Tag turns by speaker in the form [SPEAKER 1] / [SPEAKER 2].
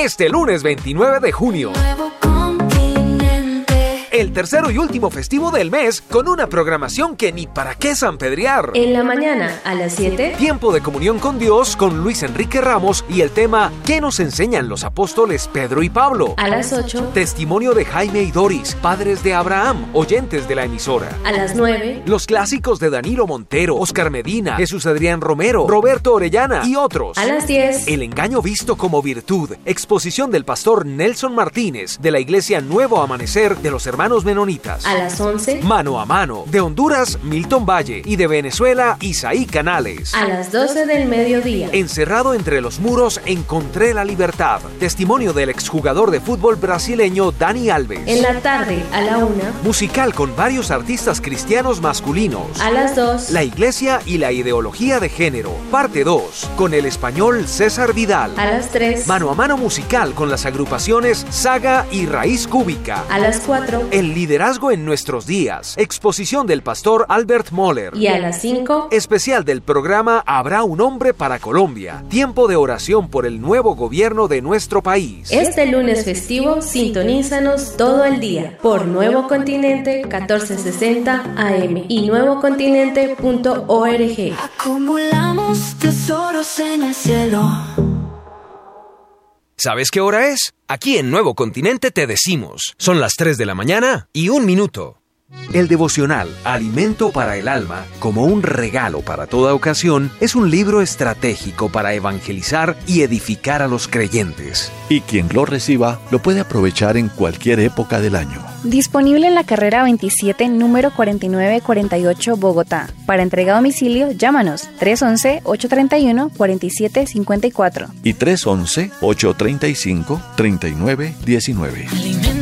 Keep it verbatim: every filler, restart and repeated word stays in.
[SPEAKER 1] este lunes veintinueve de junio. El tercero y último festivo del mes con una programación que ni para qué sanpedrear.
[SPEAKER 2] En la mañana a las siete.
[SPEAKER 1] Tiempo de comunión con Dios con Luis Enrique Ramos y el tema ¿Qué nos enseñan los apóstoles Pedro y Pablo?
[SPEAKER 2] A las ocho.
[SPEAKER 1] Testimonio de Jaime y Doris, padres de Abraham, oyentes de la emisora.
[SPEAKER 2] A las nueve.
[SPEAKER 1] Los clásicos de Danilo Montero, Oscar Medina, Jesús Adrián Romero, Roberto Orellana y otros.
[SPEAKER 2] A las diez.
[SPEAKER 1] El engaño visto como virtud. Exposición del pastor Nelson Martínez de la iglesia Nuevo Amanecer de los hermanos menonitas.
[SPEAKER 2] A las once.
[SPEAKER 1] Mano a mano. De Honduras, Milton Valle. Y de Venezuela, Isaí Canales.
[SPEAKER 2] A las doce del mediodía.
[SPEAKER 1] Encerrado entre los muros, encontré la libertad. Testimonio del exjugador de fútbol brasileño Dani Alves.
[SPEAKER 2] En la tarde, a la una.
[SPEAKER 1] Musical con varios artistas cristianos masculinos.
[SPEAKER 2] A las dos.
[SPEAKER 1] La iglesia y la ideología de género. Parte dos. Con el español César Vidal.
[SPEAKER 2] A las tres.
[SPEAKER 1] Mano a mano musical con las agrupaciones Saga y Raíz Cúbica.
[SPEAKER 2] A las cuatro.
[SPEAKER 1] El liderazgo en nuestros días. Exposición del pastor Albert Moller.
[SPEAKER 2] Y a las cinco.
[SPEAKER 1] Especial del programa Habrá un hombre para Colombia. Tiempo de oración por el nuevo gobierno de nuestro país.
[SPEAKER 2] Este lunes festivo, sintonízanos todo el día por Nuevo Continente catorce sesenta A M y nuevo continente punto org.
[SPEAKER 3] Acumulamos tesoros en el cielo.
[SPEAKER 1] ¿Sabes qué hora es? Aquí en Nuevo Continente te decimos. Son las tres de la mañana y un minuto. El devocional Alimento para el Alma, como un regalo para toda ocasión, es un libro estratégico para evangelizar y edificar a los creyentes.
[SPEAKER 4] Y quien lo reciba lo puede aprovechar en cualquier época del año.
[SPEAKER 5] Disponible en la carrera veintisiete, número cuarenta y nueve cuarenta y ocho, Bogotá. Para entrega a domicilio, llámanos tres once, ocho treinta y uno, cuarenta y siete cincuenta y cuatro
[SPEAKER 4] y tres once, ocho treinta y cinco, treinta y nueve diecinueve.